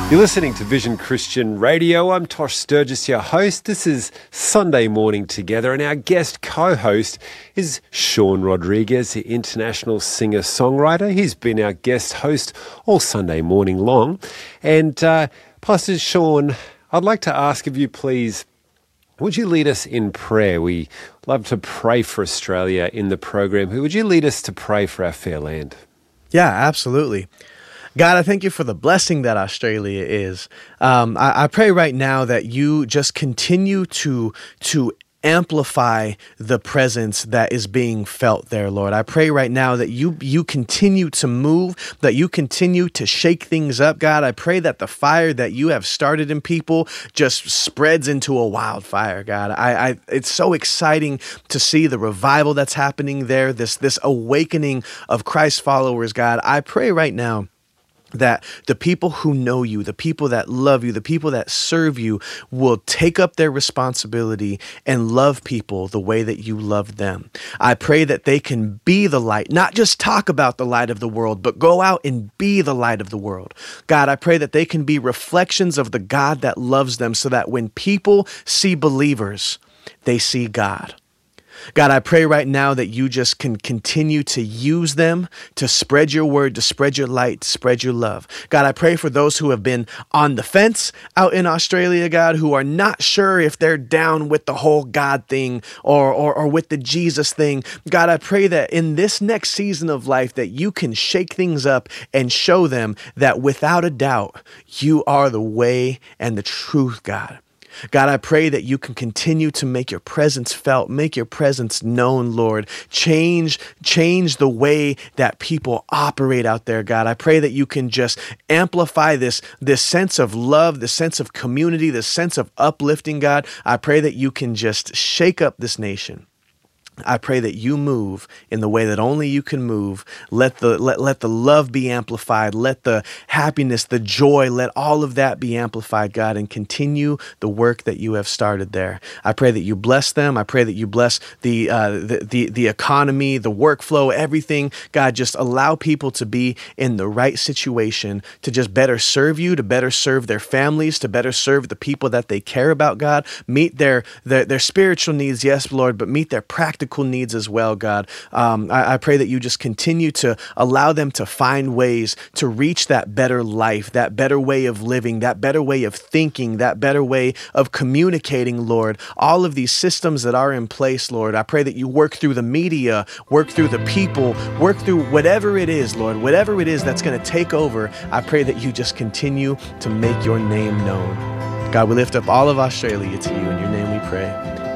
You're listening to Vision Christian Radio. I'm Tosh Sturgis, your host. This is Sunday Morning Together, and our guest co-host is Sean Rodriguez, the international singer-songwriter. He's been our guest host all Sunday morning long. And Pastor Sean, I'd like to ask of you, please, would you lead us in prayer? We love to pray for Australia in the program. Who would you lead us to pray for our fair land? Yeah, absolutely. God, I thank you for the blessing that Australia is. I pray right now that you just continue to amplify the presence that is being felt there, Lord. I pray right now that you continue to move, that you continue to shake things up, God. I pray that the fire that you have started in people just spreads into a wildfire, God. It's so exciting to see the revival that's happening there, this awakening of Christ followers, God. I pray right now that the people who know you, the people that love you, the people that serve you will take up their responsibility and love people the way that you love them. I pray that they can be the light, not just talk about the light of the world, but go out and be the light of the world. God, I pray that they can be reflections of the God that loves them so that when people see believers, they see God. God, I pray right now that you just can continue to use them to spread your word, to spread your light, to spread your love. God, I pray for those who have been on the fence out in Australia, God, who are not sure if they're down with the whole God thing or with the Jesus thing. God, I pray that in this next season of life that you can shake things up and show them that without a doubt, you are the way and the truth, God. God, I pray that you can continue to make your presence felt, make your presence known, Lord. Change the way that people operate out there, God. I pray that you can just amplify this sense of love, this sense of community, this sense of uplifting, God. I pray that you can just shake up this nation. I pray that you move in the way that only you can move. Let the love be amplified. Let the happiness, the joy, let all of that be amplified, God, and continue the work that you have started there. I pray that you bless them. I pray that you bless the economy, the workflow, everything. God, just allow people to be in the right situation to just better serve you, to better serve their families, to better serve the people that they care about, God. Meet their spiritual needs, yes, Lord, but meet their practical needs as well, God. I pray that you just continue to allow them to find ways to reach that better life, that better way of living, that better way of thinking, that better way of communicating, Lord. All of these systems that are in place, Lord, I pray that you work through the media, work through the people, work through whatever it is, Lord, whatever it is that's going to take over. I pray that you just continue to make your name known. God, we lift up all of Australia to you. In your name we pray.